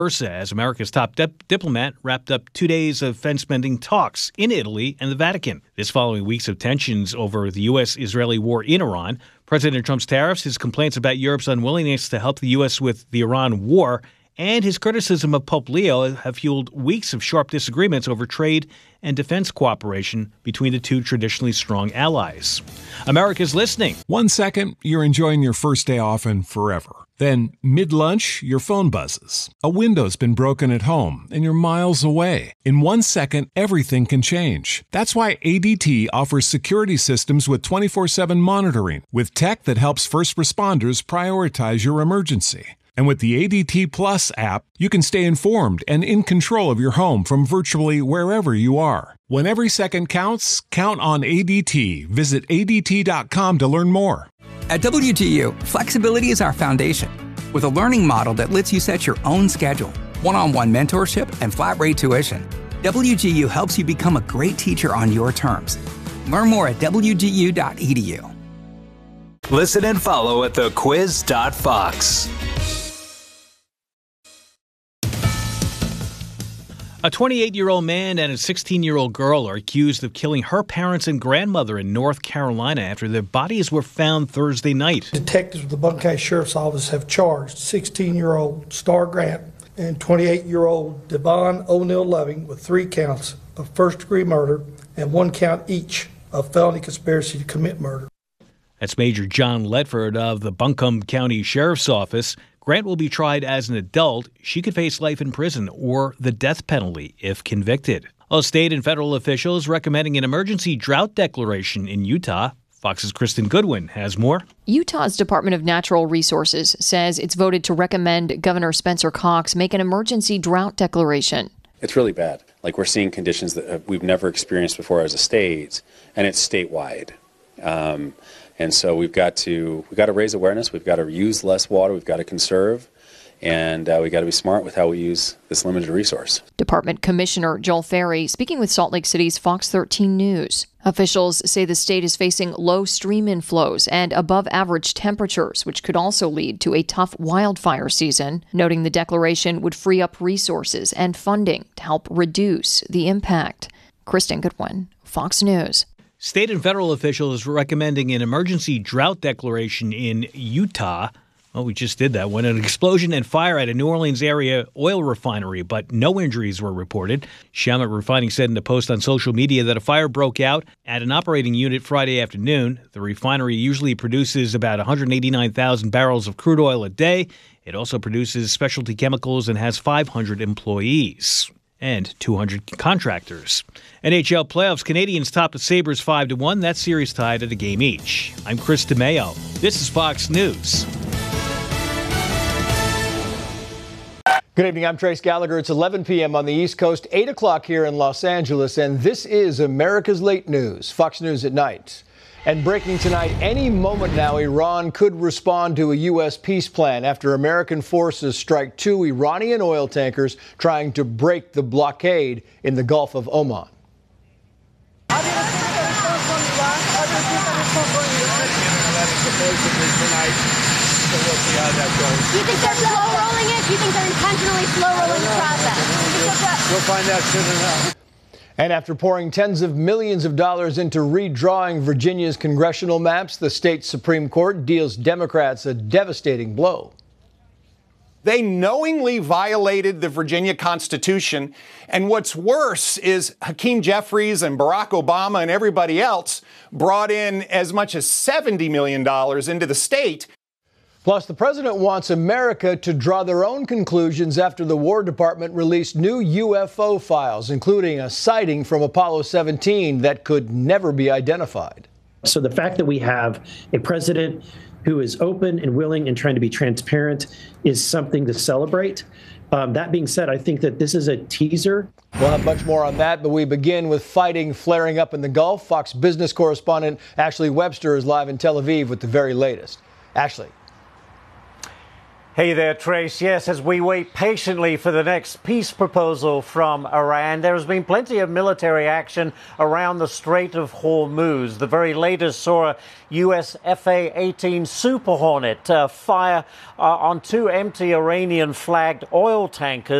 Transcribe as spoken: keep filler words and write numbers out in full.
As America's top dip- diplomat wrapped up two days of defense-spending talks in Italy and the Vatican. This following weeks of tensions over the U S-Israeli war in Iran, President Trump's tariffs, his complaints about Europe's unwillingness to help the U S with the Iran war, and his criticism of Pope Leo have fueled weeks of sharp disagreements over trade and defense cooperation between the two traditionally strong allies. America's listening. One second, you're enjoying your first day off and forever. Then, mid-lunch, your phone buzzes. A window's been broken at home, and you're miles away. In one second, everything can change. That's why A D T offers security systems with twenty-four seven monitoring, with tech that helps first responders prioritize your emergency. And with the A D T Plus app, you can stay informed and in control of your home from virtually wherever you are. When every second counts, count on A D T. Visit A D T dot com to learn more. At W G U, flexibility is our foundation. With a learning model that lets you set your own schedule, one-on-one mentorship, and flat-rate tuition, W G U helps you become a great teacher on your terms. Learn more at W G U dot E D U. Listen and follow at the quiz dot fox. A twenty-eight-year-old man and a sixteen-year-old girl are accused of killing her parents and grandmother in North Carolina after their bodies were found Thursday night. Detectives with the Butler County Sheriff's Office have charged sixteen-year-old Star Grant and twenty-eight-year-old Devon O'Neill Loving with three counts of first-degree murder and one count each of felony conspiracy to commit murder. That's Major John Ledford of the Buncombe County Sheriff's Office. Grant will be tried as an adult. She could face life in prison or the death penalty if convicted. Well, state and federal officials recommending an emergency drought declaration in Utah. Fox's Kristen Goodwin has more. Utah's Department of Natural Resources says it's voted to recommend Governor Spencer Cox make an emergency drought declaration. It's really bad. Like, we're seeing conditions that we've never experienced before as a state, and it's statewide. Um, and so we've got to we've got to raise awareness. We've got to use less water. We've got to conserve, and uh, we've got to be smart with how we use this limited resource. Department Commissioner Joel Ferry speaking with Salt Lake City's Fox thirteen News. Officials say the state is facing low stream inflows and above-average temperatures, which could also lead to a tough wildfire season, noting the declaration would free up resources and funding to help reduce the impact. Kristen Goodwin, Fox News. State and federal officials recommending an emergency drought declaration in Utah. Well, we just did that when an explosion and fire at a New Orleans area oil refinery, but no injuries were reported. Chalmette Refining said in a post on social media that a fire broke out at an operating unit Friday afternoon. The refinery usually produces about one hundred eighty-nine thousand barrels of crude oil a day. It also produces specialty chemicals and has five hundred employees and two hundred contractors. N H L playoffs, Canadians top the Sabres five to one. That series tied at a game each. I'm Chris DeMayo. This is Fox News. Good evening, I'm Trace Gallagher. It's eleven p.m. on the East Coast, eight o'clock here in Los Angeles, and this is America's Late News, Fox News at Night. And breaking tonight, any moment now, Iran could respond to a U S peace plan after American forces strike two Iranian oil tankers trying to break the blockade in the Gulf of Oman. Do you think they're slow rolling it? Do you think they're intentionally slow rolling the process? We'll find out soon enough. And after pouring tens of millions of dollars into redrawing Virginia's congressional maps, the state Supreme Court deals Democrats a devastating blow. They knowingly violated the Virginia Constitution. And what's worse is Hakeem Jeffries and Barack Obama and everybody else brought in as much as seventy million dollars into the state. Plus, the president wants America to draw their own conclusions after the War Department released new U F O files, including a sighting from Apollo seventeen that could never be identified. So the fact that we have a president who is open and willing and trying to be transparent is something to celebrate. Um, that being said, I think that this is a teaser. We'll have much more on that, but we begin with fighting flaring up in the Gulf. Fox business correspondent Ashley Webster is live in Tel Aviv with the very latest. Ashley. Hey there, Trace. Yes, as we wait patiently for the next peace proposal from Iran, there has been plenty of military action around the Strait of Hormuz. The very latest saw a U S F A eighteen Super Hornet uh, fire uh, on two empty Iranian-flagged oil tankers.